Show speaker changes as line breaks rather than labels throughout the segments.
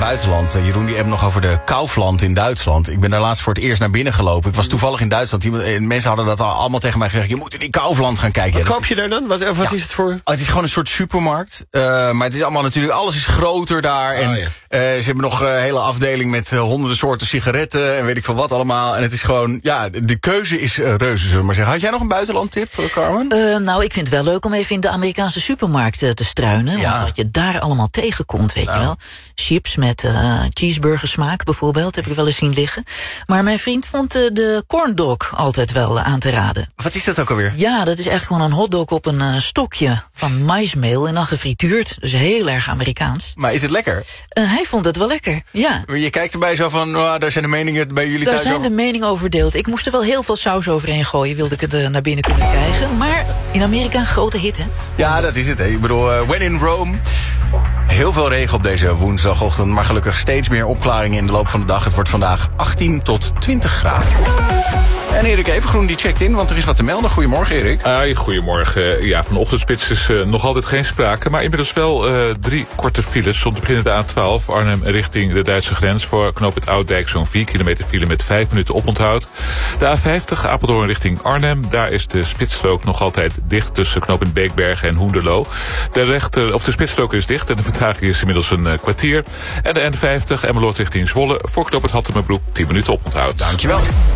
buitenland. Jeroen die heeft nog over de Kaufland in Duitsland. Ik ben daar laatst voor het eerst naar binnen gelopen. Ik was toevallig in Duitsland. Mensen hadden dat allemaal tegen mij gezegd. Je moet in die Kaufland gaan kijken.
Wat koop je daar dan? Wat is het voor?
Het is gewoon een soort supermarkt. Maar het is allemaal natuurlijk... Alles is groter daar. En ze hebben nog een hele afdeling met honderden soorten sigaretten. En weet ik veel wat allemaal. En het is gewoon... Ja, de keuze is reuze, zullen we maar zeggen. Had jij nog een buitenlandtip, Carmen?
Nou, ik vind het wel leuk om even in de Amerikaanse supermarkt te struinen.
Ja.
Want wat je daar allemaal tegenkomt, weet je wel. Chips met cheeseburgersmaak bijvoorbeeld, heb ik wel eens zien liggen. Maar mijn vriend vond de corn dog altijd wel aan te raden.
Wat is dat ook alweer?
Ja, dat is echt gewoon een hotdog op een stokje van maismeel en dan gefrituurd. Dus heel erg Amerikaans.
Maar is het lekker?
Hij vond het wel lekker, ja.
Je kijkt erbij zo van, daar zijn de meningen bij jullie
Daar
thuis
zijn
over.
de meningen over verdeeld. Ik moest er wel heel veel saus overheen gooien, wilde ik het naar binnen kunnen krijgen. Maar in Amerika een grote hit, hè?
Ja, dat is het. Hè. Ik bedoel, when in Rome. Heel veel regen op deze woensdagochtend, maar gelukkig steeds meer opklaringen in de loop van de dag. Het wordt vandaag 18 tot 20 graden. En Erik Evengroen die checkt in, want er is wat te melden. Goedemorgen, Erik.
Goedemorgen. Ja, van de ochtendspits is nog altijd geen sprake, maar inmiddels wel 3 korte files. Om te beginnen de A12 Arnhem richting de Duitse grens. Voor knooppunt Ouddijk zo'n 4 kilometer file met 5 minuten oponthoud. De A50 Apeldoorn richting Arnhem. Daar is de spitsstrook nog altijd dicht tussen knooppunt Beekbergen en Hoenderloo. De spitsstrook is dicht en de vertraging is inmiddels een kwartier. En de N50 Emmeloord richting Zwolle. Voor knooppunt Hattemerbroek 10 minuten oponthoud.
Dankjewel.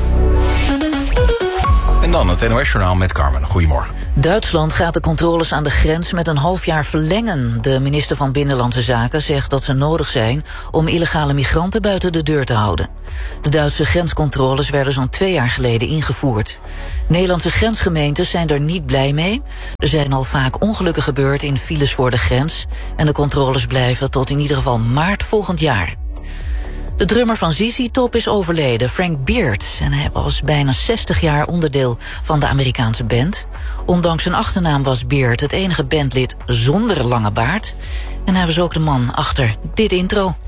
En dan het NOS-journaal met Carmen. Goedemorgen.
Duitsland gaat de controles aan de grens met een half jaar verlengen. De minister van Binnenlandse Zaken zegt dat ze nodig zijn om illegale migranten buiten de deur te houden. De Duitse grenscontroles werden zo'n 2 jaar geleden ingevoerd. Nederlandse grensgemeentes zijn er niet blij mee. Er zijn al vaak ongelukken gebeurd in files voor de grens en de controles blijven tot in ieder geval maart volgend jaar. De drummer van ZZ Top is overleden, Frank Beard. En hij was bijna 60 jaar onderdeel van de Amerikaanse band. Ondanks zijn achternaam was Beard het enige bandlid zonder lange baard. En hij was ook de man achter dit intro.